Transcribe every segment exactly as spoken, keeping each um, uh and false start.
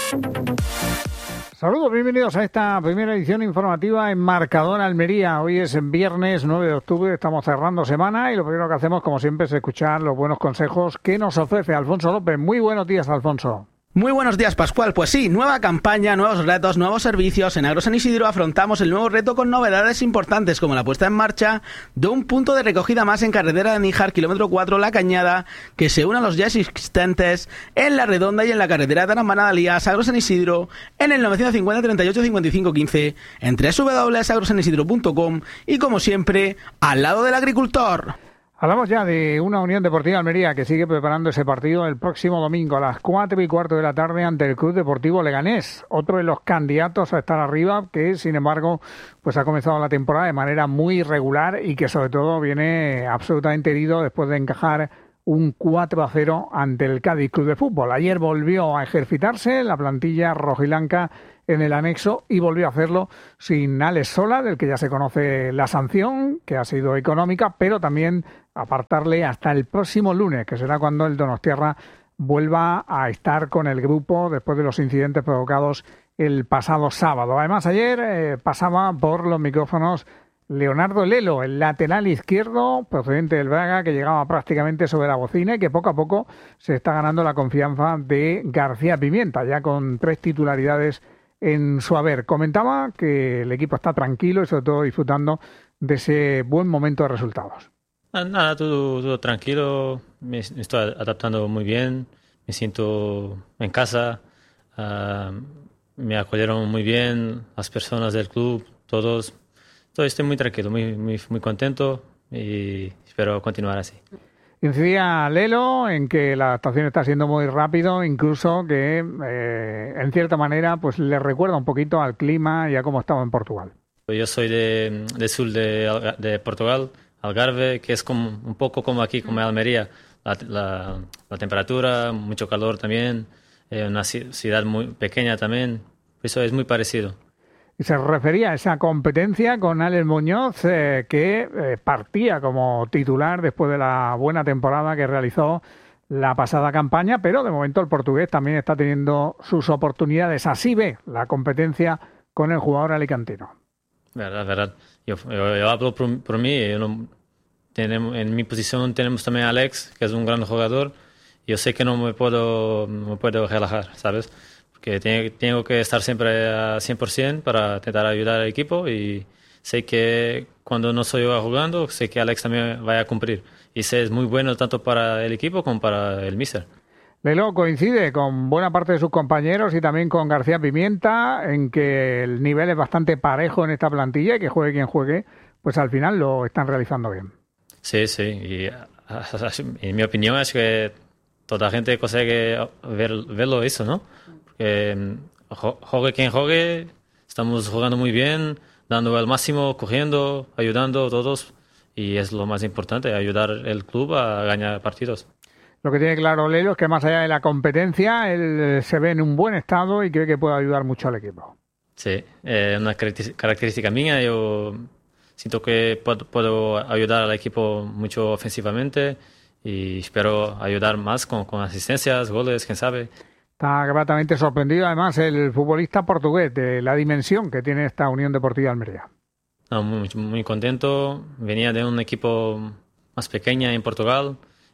Saludos, bienvenidos a esta primera edición informativa en Marcador Almería. Hoy es viernes nueve de octubre, estamos cerrando semana y lo primero que hacemos, como siempre, es escuchar los buenos consejos que nos ofrece Alfonso López. Muy buenos días, Alfonso. Muy buenos días, Pascual. Pues sí, nueva campaña, nuevos retos, nuevos servicios. En Agro San Isidro afrontamos el nuevo reto con novedades importantes como la puesta en marcha de un punto de recogida más en carretera de Níjar, kilómetro cuatro, La Cañada, que se une a los ya existentes en La Redonda y en la carretera de Taramana-Dalías, Agro San Isidro, en el novecientos cincuenta, treinta y ocho, cincuenta y cinco, quince, en doble u doble u doble u punto agrosan isidro punto com y, como siempre, al lado del agricultor. Hablamos ya de una Unión Deportiva Almería que sigue preparando ese partido el próximo domingo a las cuatro y cuarto de la tarde ante el Club Deportivo Leganés, otro de los candidatos a estar arriba que, sin embargo, pues ha comenzado la temporada de manera muy irregular y que sobre todo viene absolutamente herido después de encajar un cuatro a cero ante el Cádiz Club de Fútbol. Ayer volvió a ejercitarse la plantilla rojiblanca en el anexo y volvió a hacerlo sin Alex Sola, del que ya se conoce la sanción, que ha sido económica, pero también apartarle hasta el próximo lunes, que será cuando el Donostiarra vuelva a estar con el grupo después de los incidentes provocados el pasado sábado. Además, ayer eh, pasaba por los micrófonos Leonardo Lelo, el lateral izquierdo procedente del Braga, que llegaba prácticamente sobre la bocina y que poco a poco se está ganando la confianza de García Pimienta, ya con tres titularidades en su haber. Comentaba que el equipo está tranquilo y sobre todo disfrutando de ese buen momento de resultados. Nada, todo, todo tranquilo, me estoy adaptando muy bien, me siento en casa, uh, me acogieron muy bien las personas del club, todos, todo estoy muy tranquilo, muy, muy, muy contento y espero continuar así. Incidía Lelo en que la adaptación está siendo muy rápido, incluso que eh, en cierta manera pues le recuerda un poquito al clima y a cómo estaba en Portugal. Yo soy de, de sur de, de Portugal, Algarve, que es como, un poco como aquí, como Almería, la, la, la temperatura, mucho calor también, eh, una ciudad muy pequeña también, eso es muy parecido. Y se refería a esa competencia con Alex Muñoz, eh, que eh, partía como titular después de la buena temporada que realizó la pasada campaña, pero de momento el portugués también está teniendo sus oportunidades. Así ve la competencia con el jugador alicantino. Verdad, verdad. Yo, yo, yo hablo por, por mí. Yo no, tenemos, en mi posición tenemos también a Alex, que es un gran jugador. Yo sé que no me puedo, no me puedo relajar, ¿sabes? Porque tengo, tengo que estar siempre a cien por ciento para intentar ayudar al equipo y sé que cuando no soy yo jugando, sé que Alex también va a cumplir. Y sé es muy bueno tanto para el equipo como para el míster. Lelo coincide con buena parte de sus compañeros y también con García Pimienta en que el nivel es bastante parejo en esta plantilla y que juegue quien juegue, pues al final lo están realizando bien. Sí, sí. Y en mi opinión es que toda la gente consigue ver, verlo eso, ¿no? Porque juegue quien juegue, estamos jugando muy bien, dando el máximo, cogiendo, ayudando a todos y es lo más importante, ayudar al club a ganar partidos. Lo que tiene claro Lelo es que más allá de la competencia, él se ve en un buen estado y cree que puede ayudar mucho al equipo. Sí, eh, una característica mía, yo siento que puedo, puedo ayudar al equipo mucho ofensivamente y espero ayudar más con, con asistencias, goles, quién sabe. Está gratamente sorprendido además el futbolista portugués de la dimensión que tiene esta Unión Deportiva Almería. No, muy, muy contento, venía de un equipo más pequeño en Portugal.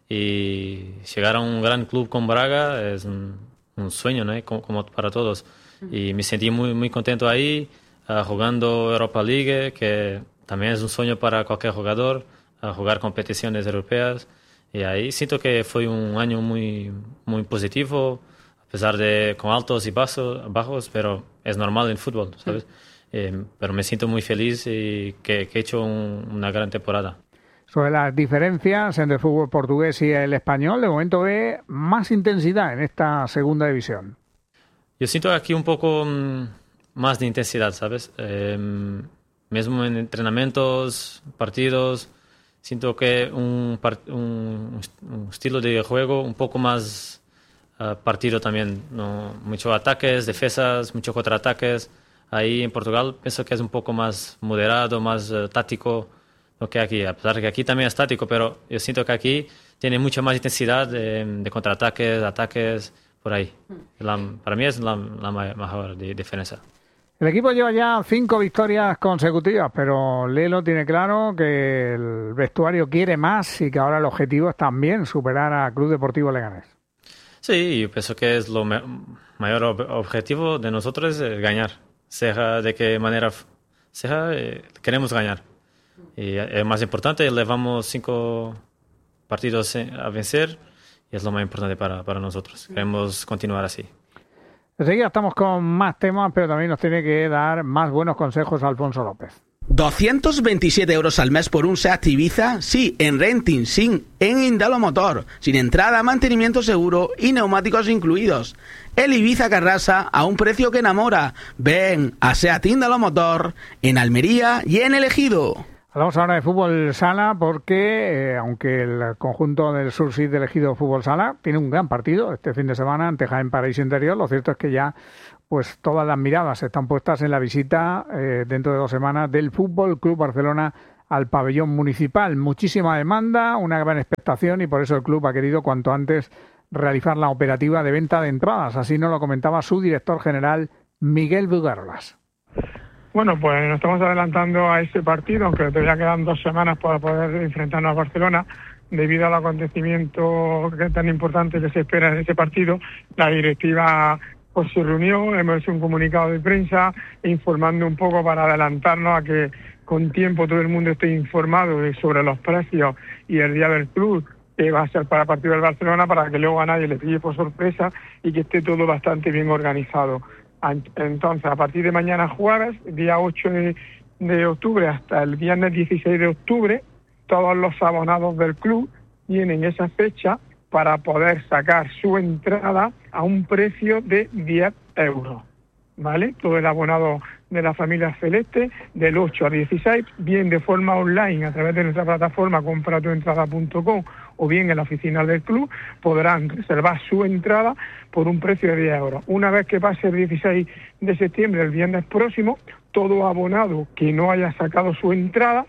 Y llegar a un gran club con Braga es un, un sueño, ¿no? como, como para todos. Y me sentí muy, muy contento ahí, uh, jugando Europa League, que también es un sueño para cualquier jugador, uh, jugar competiciones europeas. Y ahí siento que fue un año muy, muy positivo, a pesar de con altos y bajos, bajos pero es normal en fútbol, ¿sabes? Eh, pero me siento muy feliz y que, que he hecho un, una gran temporada. Sobre las diferencias entre el fútbol portugués y el español, de momento ve más intensidad en esta segunda división. Yo siento aquí un poco mmm, más de intensidad, ¿sabes? Eh, mismo en entrenamientos, partidos, siento que un, un, un estilo de juego un poco más uh, partido también, ¿no? Muchos ataques, defensas, muchos contraataques. Ahí en Portugal pienso que es un poco más moderado, más uh, táctico. Lo que aquí, a pesar de que aquí también es estático, pero yo siento que aquí tiene mucha más intensidad de, de contraataques, ataques, por ahí. La, para mí es la, la mejor de, defensa. El equipo lleva ya cinco victorias consecutivas, pero Lelo tiene claro que el vestuario quiere más y que ahora el objetivo es también superar a Club Deportivo Leganés. Sí, yo pienso que es lo me- mayor ob- objetivo de nosotros es ganar. Sea de qué manera sea, eh, queremos ganar. Y es más importante, llevamos cinco partidos a vencer y es lo más importante para, para nosotros. Queremos continuar así. Enseguida estamos con más temas, pero también nos tiene que dar más buenos consejos Alfonso López. doscientos veintisiete euros al mes por un SEAT Ibiza, sí, en renting, sin, en Indalo Motor, sin entrada, mantenimiento seguro y neumáticos incluidos. El Ibiza que arrasa a un precio que enamora. Ven a SEAT Indalo Motor en Almería y en El Ejido. Hablamos ahora de fútbol sala porque, eh, aunque el conjunto del Sursit de Ejido Fútbol Sala tiene un gran partido este fin de semana ante Jaén Paraíso Interior, lo cierto es que ya pues todas las miradas están puestas en la visita eh, dentro de dos semanas del Fútbol Club Barcelona al pabellón municipal. Muchísima demanda, una gran expectación y por eso el club ha querido cuanto antes realizar la operativa de venta de entradas. Así nos lo comentaba su director general, Miguel Bugarolas. Bueno, pues nos estamos adelantando a ese partido, aunque todavía quedan dos semanas para poder enfrentarnos a Barcelona. Debido al acontecimiento que es tan importante que se espera en ese partido, la directiva pues se reunió, hemos hecho un comunicado de prensa informando un poco para adelantarnos a que con tiempo todo el mundo esté informado de, sobre los precios y el día del club, que va a ser para el partido del Barcelona, para que luego a nadie le pille por sorpresa y que esté todo bastante bien organizado. Entonces, a partir de mañana jueves, día ocho de, de octubre hasta el viernes dieciséis de octubre, todos los abonados del club tienen esa fecha para poder sacar su entrada a un precio de diez euros, ¿vale? Todo el abonado de la familia Celeste, del ocho al dieciséis, bien de forma online a través de nuestra plataforma compra tu entrada punto com o bien en la oficina del club, podrán reservar su entrada por un precio de diez euros. Una vez que pase el dieciséis de septiembre, el viernes próximo, todo abonado que no haya sacado su entrada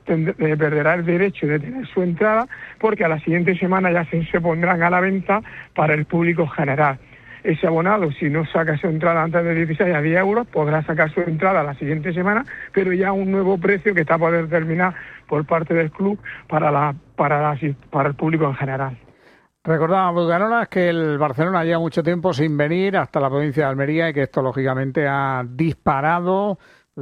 perderá el derecho de tener su entrada, porque a la siguiente semana ya se, se pondrán a la venta para el público general. Ese abonado, si no saca su entrada antes del dieciséis a diez euros, podrá sacar su entrada la siguiente semana, pero ya a un nuevo precio que está por determinar por parte del club para la para la, para el público en general. Recordaba Bugarolas que el Barcelona lleva mucho tiempo sin venir hasta la provincia de Almería y que esto lógicamente ha disparado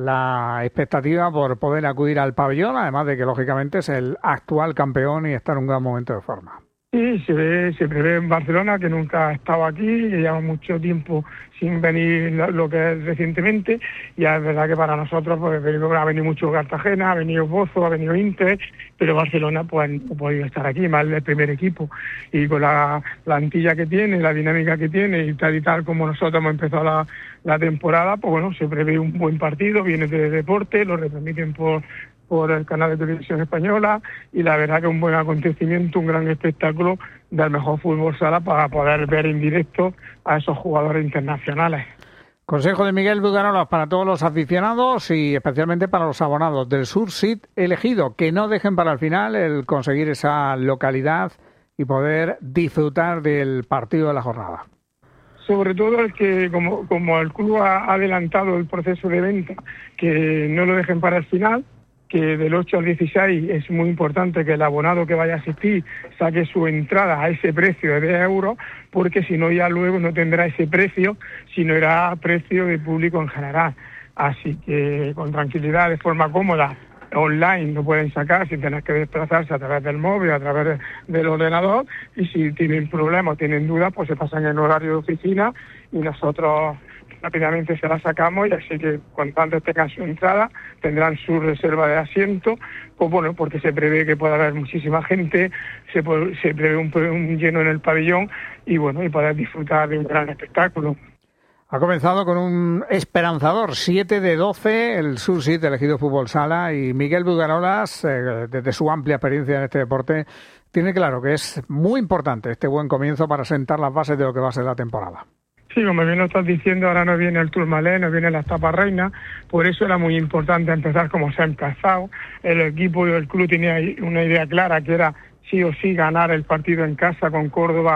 la expectativa por poder acudir al pabellón, además de que lógicamente es el actual campeón y está en un gran momento de forma. Sí, se ve, se prevé en Barcelona, que nunca ha estado aquí, que lleva mucho tiempo sin venir lo que es recientemente, y es verdad que para nosotros pues, ha venido mucho Cartagena, ha venido Bozo, ha venido Inter, pero Barcelona pues no ha podido estar aquí, más el primer equipo, y con la plantilla que tiene, la dinámica que tiene, y tal y tal como nosotros hemos empezado la, la temporada, pues bueno, se prevé un buen partido, viene de deporte, lo retransmiten por por el canal de televisión española y la verdad que un buen acontecimiento, un gran espectáculo del mejor fútbol sala para poder ver en directo a esos jugadores internacionales. Consejo de Miguel Bugarolas para todos los aficionados y especialmente para los abonados del Sursit Elegido, que no dejen para el final el conseguir esa localidad y poder disfrutar del partido de la jornada. Sobre todo el que, como, como el club ha adelantado el proceso de venta, que no lo dejen para el final, que del ocho al dieciséis es muy importante que el abonado que vaya a asistir saque su entrada a ese precio de diez euros, porque si no ya luego no tendrá ese precio, sino irá a precio de público en general. Así que con tranquilidad, de forma cómoda, online lo pueden sacar sin tener que desplazarse a través del móvil, a través del ordenador, y si tienen problemas o tienen dudas, pues se pasan en horario de oficina y nosotros rápidamente se la sacamos, y así que cuanto antes tengan su entrada tendrán su reserva de asiento, pues bueno, porque se prevé que pueda haber muchísima gente, se, puede, se prevé un, un lleno en el pabellón y bueno, y poder disfrutar de un gran espectáculo. Ha comenzado con un esperanzador siete de doce el Sursit Elegido Fútbol Sala, y Miguel Bugarolas, eh, desde su amplia experiencia en este deporte, tiene claro que es muy importante este buen comienzo para sentar las bases de lo que va a ser la temporada. Sí, como bien lo estás diciendo, ahora no viene el Tourmalet, no viene la etapa reina, por eso era muy importante empezar como se ha empezado. El equipo y el club tenía una idea clara, que era sí o sí ganar el partido en casa con Córdoba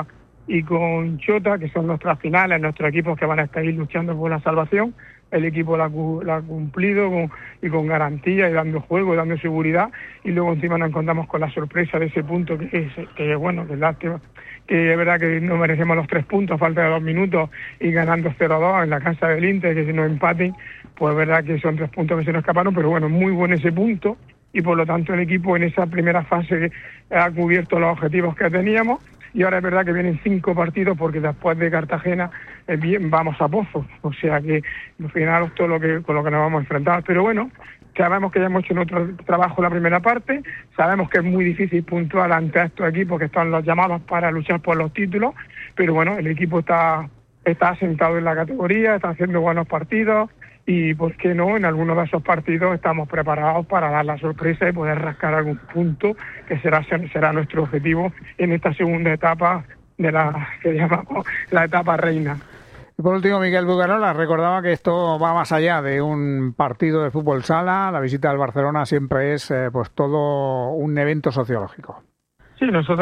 y con Chota, que son nuestras finales, nuestros equipos que van a estar ahí luchando por la salvación. El equipo la, la ha cumplido con, y con garantía y dando juego, y dando seguridad, y luego encima nos encontramos con la sorpresa de ese punto que es, que bueno, que es lástima, que es verdad que no merecemos los tres puntos a falta de dos minutos y ganando cero dos en la casa del Inter, que si nos empaten, pues es verdad que son tres puntos que se nos escaparon, pero bueno, muy bueno ese punto, y por lo tanto el equipo en esa primera fase ha cubierto los objetivos que teníamos. Y ahora es verdad que vienen cinco partidos porque después de Cartagena eh, bien, vamos a Pozo. O sea que al final todo lo que con lo que nos vamos a enfrentar. Pero bueno, sabemos que ya hemos hecho nuestro trabajo en la primera parte, sabemos que es muy difícil puntuar ante estos equipos que están los llamados para luchar por los títulos, pero bueno, el equipo está, está asentado en la categoría, está haciendo buenos partidos y, ¿por qué no?, en algunos de esos partidos estamos preparados para dar la sorpresa y poder rascar algún punto que será, será nuestro objetivo en esta segunda etapa de la que llamamos la etapa reina. Y por último, Miguel Bugarola recordaba que esto va más allá de un partido de fútbol sala. La visita al Barcelona siempre es eh, pues todo un evento sociológico. Sí, nosotros